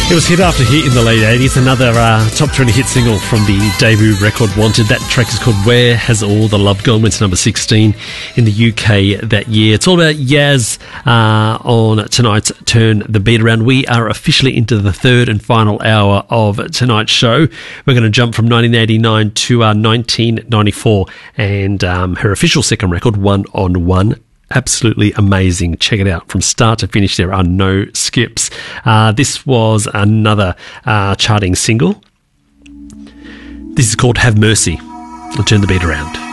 It was hit after hit in the late 80s. Another top 20 hit single from the debut record Wanted. That track is called Where Has All the Love Gone? Went to number 16 in the UK that year. It's all about Yaz on tonight's Turn the Beat Around. We are officially into the third and final hour of tonight's show. We're going to jump from 1989 to 1994 and her official second record, One on One. Absolutely amazing. Check it out. From start to finish, there are no skips. This was another charting single. This is called Have Mercy. I'll turn the beat around.